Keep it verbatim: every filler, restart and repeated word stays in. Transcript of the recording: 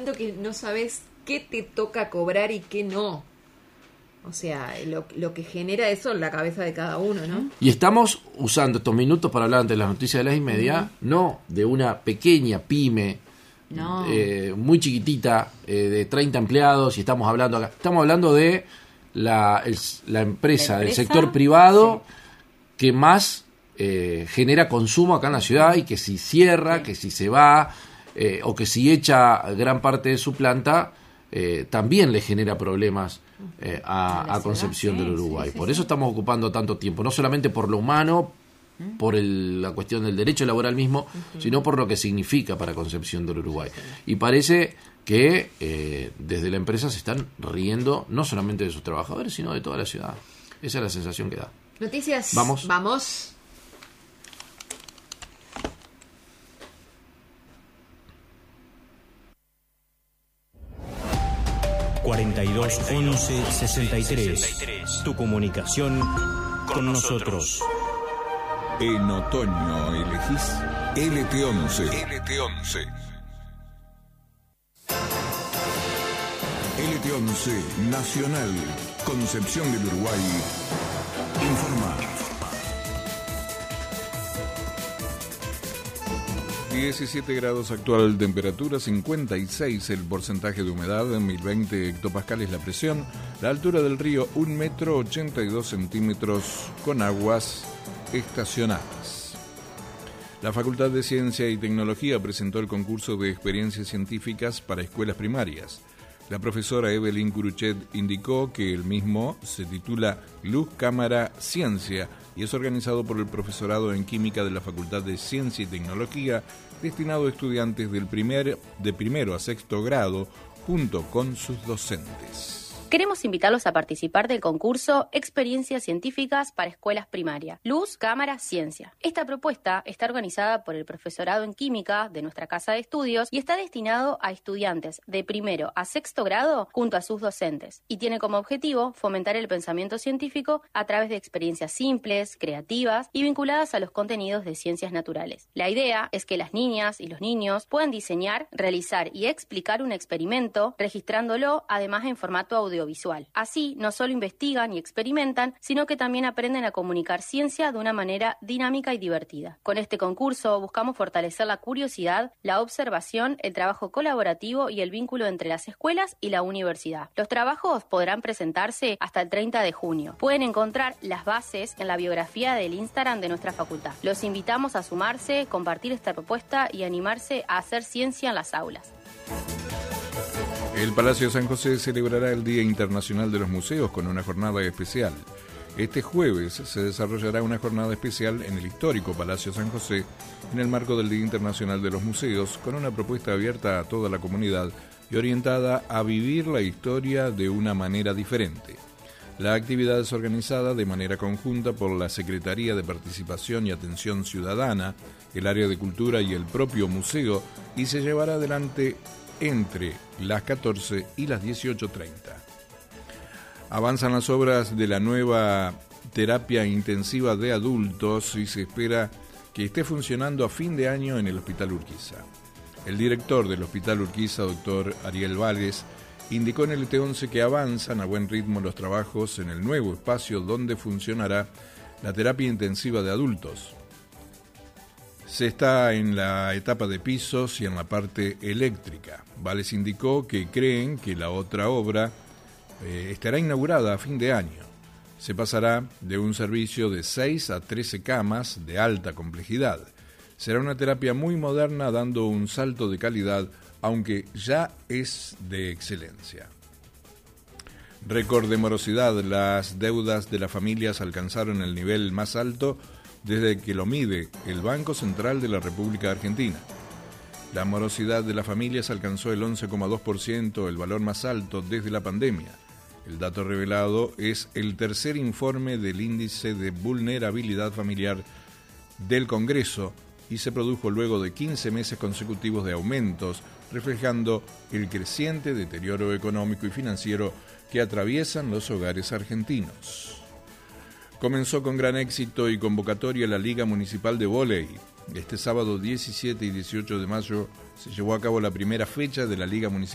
momento que no sabes qué te toca cobrar y qué no. O sea, lo, lo que genera eso en la cabeza de cada uno, ¿no? Y estamos usando estos minutos para hablar de las noticias de las y media, uh-huh. no de una pequeña pyme, no. eh, muy chiquitita, eh, de treinta empleados, y estamos hablando acá, estamos hablando de la, el, la, empresa, ¿La empresa del sector privado sí. que más eh, genera consumo acá en la ciudad, y que si cierra, sí. que si se va, eh, o que si echa gran parte de su planta, eh, también le genera problemas eh, a, a Concepción sí, del Uruguay. Sí, sí, por eso sí. estamos ocupando tanto tiempo, no solamente por lo humano, ¿Mm? por el, la cuestión del derecho laboral mismo, uh-huh. sino por lo que significa para Concepción del Uruguay. Sí, sí. Y parece que eh, desde la empresa se están riendo no solamente de sus trabajadores, sino de toda la ciudad. Esa es la sensación que da. Noticias. Vamos. Vamos. cuarenta y dos once sesenta y tres. Tu comunicación con nosotros. En otoño elegís L T once. L T once. L T once Nacional, Concepción del Uruguay. Informa. diecisiete grados actual temperatura, cincuenta y seis el porcentaje de humedad, mil veinte hectopascales la presión, la altura del río un metro ochenta y dos centímetros con aguas estacionadas. La Facultad de Ciencia y Tecnología presentó el concurso de experiencias científicas para escuelas primarias. La profesora Evelyn Curuchet indicó que el mismo se titula Luz, Cámara, Ciencia y es organizado por el profesorado en Química de la Facultad de Ciencia y Tecnología, destinado a estudiantes del primer, de primero a sexto grado, junto con sus docentes. Queremos invitarlos a participar del concurso Experiencias Científicas para Escuelas Primarias. Luz, Cámara, Ciencia. Esta propuesta está organizada por el profesorado en Química de nuestra Casa de Estudios y está destinado a estudiantes de primero a sexto grado junto a sus docentes. Y tiene como objetivo fomentar el pensamiento científico a través de experiencias simples, creativas y vinculadas a los contenidos de ciencias naturales. La idea es que las niñas y los niños puedan diseñar, realizar y explicar un experimento, registrándolo además en formato audiovisual. Visual. Así, no solo investigan y experimentan, sino que también aprenden a comunicar ciencia de una manera dinámica y divertida. Con este concurso buscamos fortalecer la curiosidad, la observación, el trabajo colaborativo y el vínculo entre las escuelas y la universidad. Los trabajos podrán presentarse hasta el treinta de junio. Pueden encontrar las bases en la biografía del Instagram de nuestra facultad. Los invitamos a sumarse, compartir esta propuesta y animarse a hacer ciencia en las aulas. El Palacio San José celebrará el Día Internacional de los Museos con una jornada especial. Este jueves se desarrollará una jornada especial en el histórico Palacio San José en el marco del Día Internacional de los Museos, con una propuesta abierta a toda la comunidad y orientada a vivir la historia de una manera diferente. La actividad es organizada de manera conjunta por la Secretaría de Participación y Atención Ciudadana, el área de Cultura y el propio museo, y se llevará adelante entre las catorce y las dieciocho treinta. Avanzan las obras de la nueva terapia intensiva de adultos y se espera que esté funcionando a fin de año en el Hospital Urquiza. El director del Hospital Urquiza, doctor Ariel Vález, indicó en el L T once que avanzan a buen ritmo los trabajos en el nuevo espacio donde funcionará la terapia intensiva de adultos. Se está en la etapa de pisos y en la parte eléctrica. Vales indicó que creen que la otra obra eh, estará inaugurada a fin de año. Se pasará de un servicio de seis a trece camas de alta complejidad. Será una terapia muy moderna, dando un salto de calidad, aunque ya es de excelencia. Récord de morosidad. Las deudas de las familias alcanzaron el nivel más alto desde que lo mide el Banco Central de la República Argentina. La morosidad de las familias alcanzó el once coma dos por ciento, el valor más alto desde la pandemia. El dato revelado es el tercer informe del índice de vulnerabilidad familiar del Congreso y se produjo luego de quince meses consecutivos de aumentos, reflejando el creciente deterioro económico y financiero que atraviesan los hogares argentinos. Comenzó con gran éxito y convocatoria la Liga Municipal de Vóley. Este sábado diecisiete y dieciocho de mayo se llevó a cabo la primera fecha de la Liga Municipal